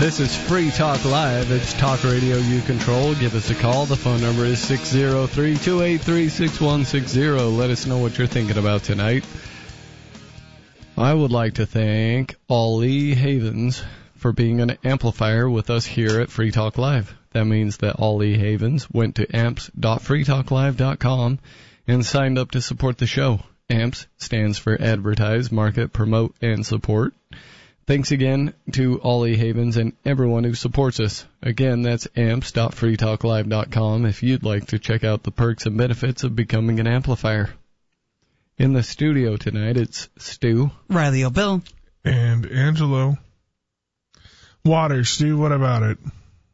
This is Free Talk Live. It's talk radio you control. Give us a call. The phone number is 603-283-6160. Let us know what you're thinking about tonight. I would like to thank Ollie Havens for being an amplifier with us here at Free Talk Live. That means that Ollie Havens went to amps.freetalklive.com and signed up to support the show. AMPS stands for Advertise, Market, Promote, and Support. Thanks again to Ollie Havens and everyone who supports us. Again, that's amps.freetalklive.com if you'd like to check out the perks and benefits of becoming an amplifier. In the studio tonight, it's Stu. Riley O'Bill. And Angelo. Water, Stu, what about it?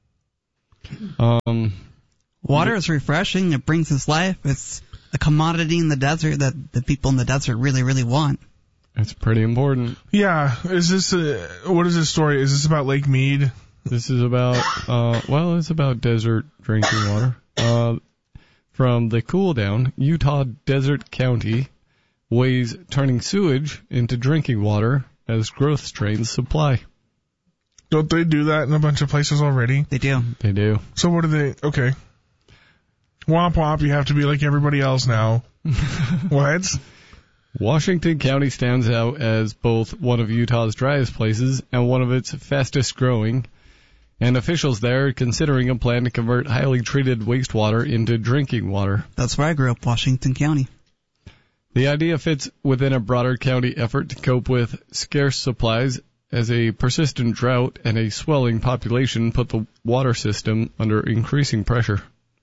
Water is refreshing. It brings us life. It's a commodity in the desert that the people in the desert really, really want. It's pretty important. Yeah. Is this what is this story? Is this about Lake Mead? This is about, it's about desert drinking water. From the Cool Down, Utah Desert County weighs turning sewage into drinking water as growth strains supply. Don't they do that in a bunch of places already? They do. They do. So what do they, okay. Womp womp, you have to be like everybody else now. What? Washington County stands out as both one of Utah's driest places and one of its fastest growing, and officials there are considering a plan to convert highly treated wastewater into drinking water. That's where I grew up, Washington County. The idea fits within a broader county effort to cope with scarce supplies as a persistent drought and a swelling population put the water system under increasing pressure.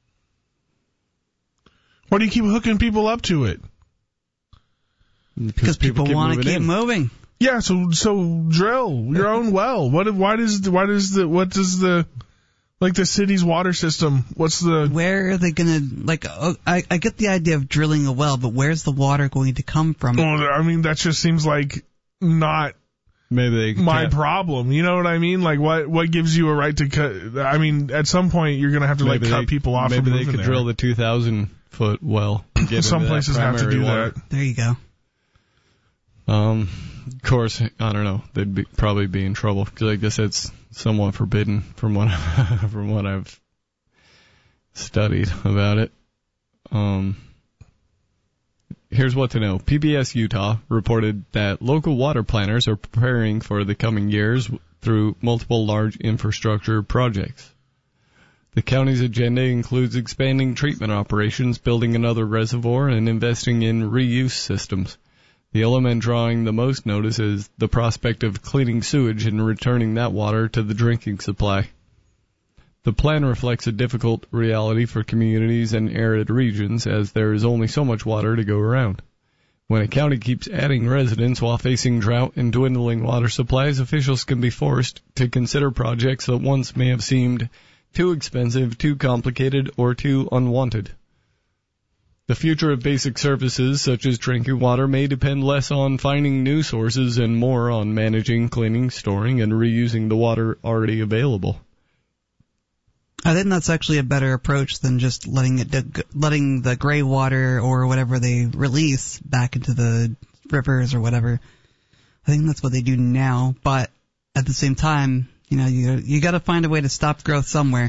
Why do you keep hooking people up to it? Because people want to keep moving. Yeah, so drill your own well. What does the city's water system? Where are they gonna I get the idea of drilling a well, but where's the water going to come from? Well, I mean that just seems like not my problem. You know what I mean? Like what gives you a right to cut? I mean, at some point you're gonna have to cut people off. Maybe they could drill the 2,000-foot well. Some places have to do that. There you go. Of course, I don't know. They'd probably be in trouble because I guess it's somewhat forbidden from what I've studied about it. Here's what to know. PBS Utah reported that local water planners are preparing for the coming years through multiple large infrastructure projects. The county's agenda includes expanding treatment operations, building another reservoir, and investing in reuse systems. The element drawing the most notice is the prospect of cleaning sewage and returning that water to the drinking supply. The plan reflects a difficult reality for communities and arid regions, as there is only so much water to go around. When a county keeps adding residents while facing drought and dwindling water supplies, officials can be forced to consider projects that once may have seemed too expensive, too complicated, or too unwanted. The future of basic services such as drinking water may depend less on finding new sources and more on managing, cleaning, storing, and reusing the water already available. I think that's actually a better approach than just letting the gray water or whatever they release back into the rivers or whatever. I think that's what they do now, but at the same time, you got to find a way to stop growth somewhere.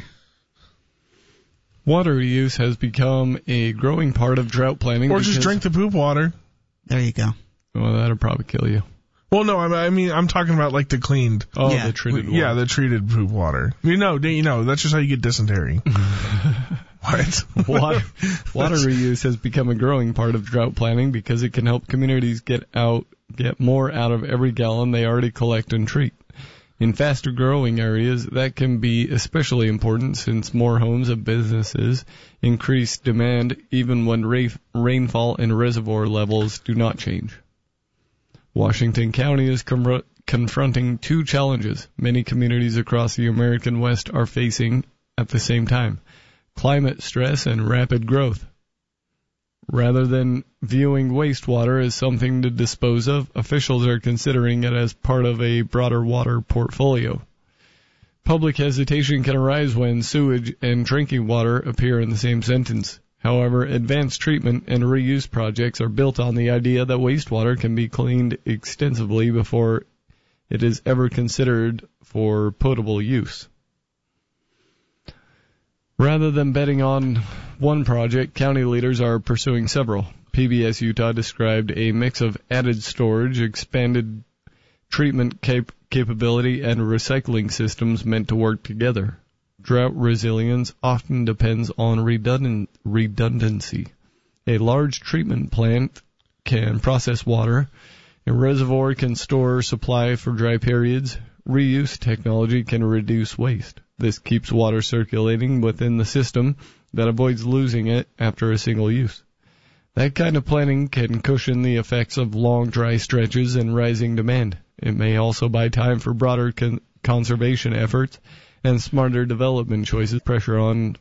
Water reuse has become a growing part of drought planning. Or just drink the poop water. There you go. Well, that'll probably kill you. Well, no, I mean, I'm talking about like the cleaned. Oh, yeah. The treated water. Yeah, the treated poop water. That's just how you get dysentery. What? Water reuse has become a growing part of drought planning because it can help communities get more out of every gallon they already collect and treat. In faster growing areas, that can be especially important since more homes and businesses increase demand even when rainfall and reservoir levels do not change. Washington County is confronting two challenges many communities across the American West are facing at the same time: climate stress and rapid growth. Rather than viewing wastewater as something to dispose of, officials are considering it as part of a broader water portfolio. Public hesitation can arise when sewage and drinking water appear in the same sentence. However, advanced treatment and reuse projects are built on the idea that wastewater can be cleaned extensively before it is ever considered for potable use. Rather than betting on one project, county leaders are pursuing several. PBS Utah described a mix of added storage, expanded treatment capability, and recycling systems meant to work together. Drought resilience often depends on redundancy. A large treatment plant can process water. A reservoir can store supply for dry periods. Reuse technology can reduce waste. This keeps water circulating within the system that avoids losing it after a single use. That kind of planning can cushion the effects of long dry stretches and rising demand. It may also buy time for broader conservation efforts and smarter development choices. Pressure on